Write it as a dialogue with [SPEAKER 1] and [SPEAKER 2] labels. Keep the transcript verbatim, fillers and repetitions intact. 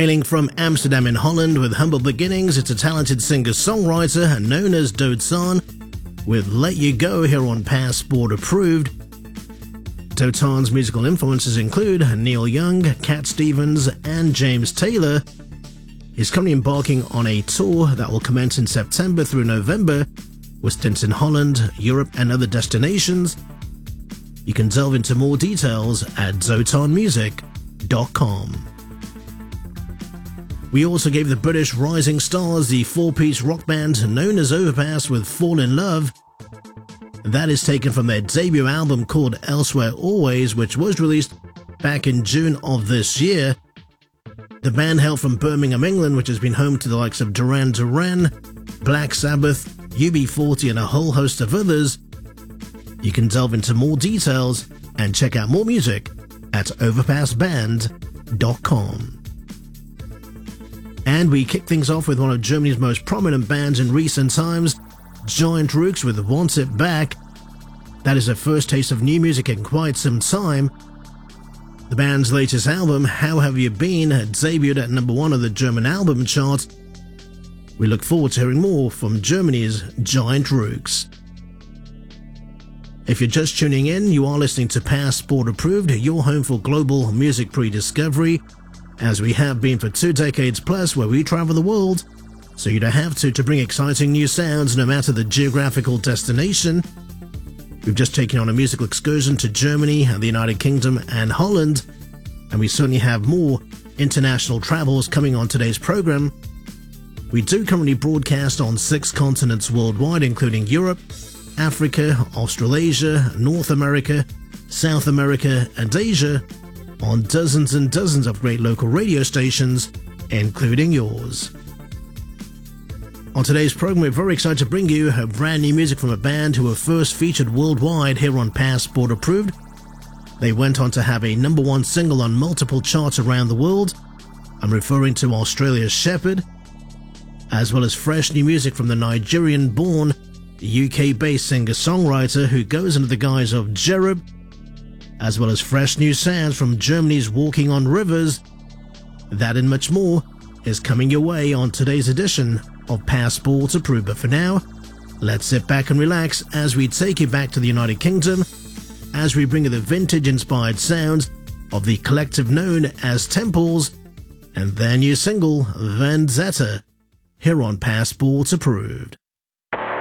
[SPEAKER 1] Hailing from Amsterdam in Holland with humble beginnings, it's a talented singer-songwriter known as Dotan with Let You Go here on Passport Approved. Dotan's musical influences include Neil Young, Cat Stevens, and James Taylor. He's currently embarking on a tour that will commence in September through November with stints in Holland, Europe, and other destinations. You can delve into more details at dotan music dot com. We also gave the British Rising Stars the four-piece rock band known as Overpass with Fall in Love. That is taken from their debut album called Elsewhere Always, which was released back in June of this year. The band hail from Birmingham, England, which has been home to the likes of Duran Duran, Black Sabbath, U B forty, and a whole host of others. You can delve into more details and check out more music at overpass band dot com. And we kick things off with one of Germany's most prominent bands in recent times, Giant Rooks with Want It Back. That is their first taste of new music in quite some time. The band's latest album, How Have You Been, had debuted at number one on the German album chart. We look forward to hearing more from Germany's Giant Rooks. If you're just tuning in, you are listening to Passport Approved, your home for global music pre-discovery, as we have been for two decades plus, where we travel the world, so you don't have to to bring exciting new sounds no matter the geographical destination. We've just taken on a musical excursion to Germany, the United Kingdom, and Holland, and we certainly have more international travels coming on today's program. We do currently broadcast on six continents worldwide, including Europe, Africa, Australasia, North America, South America, and Asia, on dozens and dozens of great local radio stations, including yours. On today's program, we're very excited to bring you a brand new music from a band who were first featured worldwide here on Passport Approved. They went on to have a number one single on multiple charts around the world. I'm referring to Australia's Shepherd, as well as fresh new music from the Nigerian-born, U K-based singer-songwriter who goes under the guise of Jerub, as well as fresh new sounds from Germany's Walking on Rivers. That and much more is coming your way on today's edition of Passport Approved. But for now, let's sit back and relax as we take you back to the United Kingdom, as we bring you the vintage-inspired sounds of the collective known as Temples, and their new single, Vendetta, here on Passport Approved.